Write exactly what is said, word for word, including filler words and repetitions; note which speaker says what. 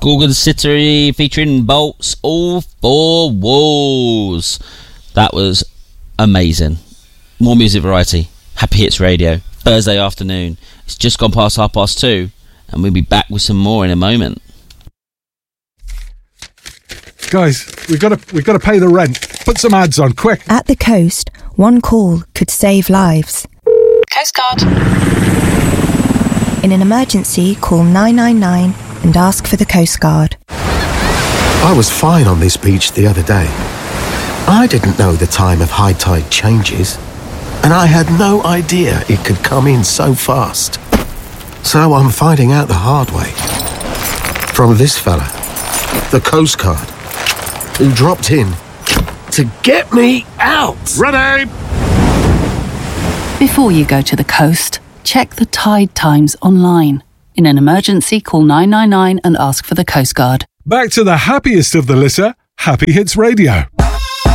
Speaker 1: Gorgon City featuring Bolts All Four Walls. That was amazing. More music variety. Happy Hits Radio. Thursday afternoon. It's just gone past half past two, and we'll be back with some more in a moment.
Speaker 2: Guys, we've got to we've got to pay the rent. Put some ads on, quick.
Speaker 3: At the coast, one call could save lives.
Speaker 4: Coast Guard.
Speaker 3: In an emergency, call nine nine nine and ask for the Coast Guard.
Speaker 5: I was fine on this beach the other day. I didn't know the time of high tide changes, and I had no idea it could come in so fast. So I'm finding out the hard way. From this fella, the Coast Guard, who dropped in to get me out.
Speaker 2: Ready!
Speaker 4: Before you go to the coast, check the tide times online. In an emergency, call nine nine nine and ask for the Coast Guard.
Speaker 2: Back to the happiest of the litter, Happy Hits Radio.